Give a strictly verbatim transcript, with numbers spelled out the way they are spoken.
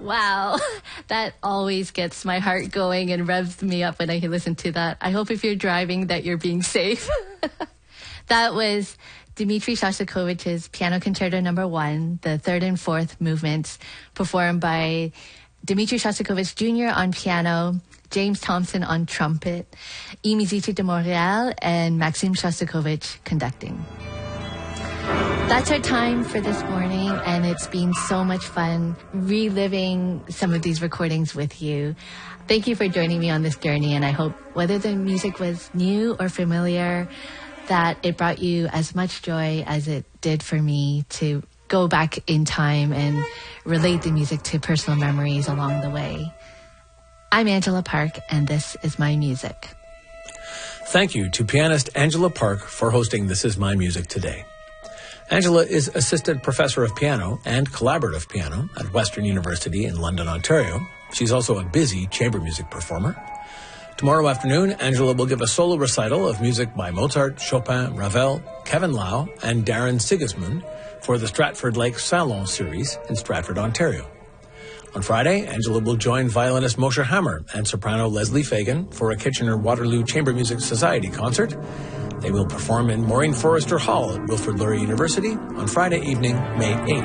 Wow, that always gets my heart going and revs me up when I listen to that. I hope if you're driving that you're being safe. That was Dmitri Shostakovich's Piano Concerto Number One, the third and fourth movements, performed by Dmitri Shostakovich Junior on piano, James Thompson on trumpet, E Musici de Montréal, and Maxime Shostakovich conducting. That's our time for this morning, and it's been so much fun reliving some of these recordings with you. Thank you for joining me on this journey, and I hope whether the music was new or familiar, that it brought you as much joy as it did for me to go back in time and relate the music to personal memories along the way. I'm Angela Park, and this is My Music. Thank you to pianist Angela Park for hosting This Is My Music today. Angela is Assistant Professor of Piano and Collaborative Piano at Western University in London, Ontario. She's also a busy chamber music performer. Tomorrow afternoon, Angela will give a solo recital of music by Mozart, Chopin, Ravel, Kevin Lau, and Darren Sigismund for the Stratford Lake Salon series in Stratford, Ontario. On Friday, Angela will join violinist Moshe Hammer and soprano Leslie Fagan for a Kitchener-Waterloo Chamber Music Society concert. They will perform in Maureen Forrester Hall at Wilfrid Laurier University on Friday evening, May eighth.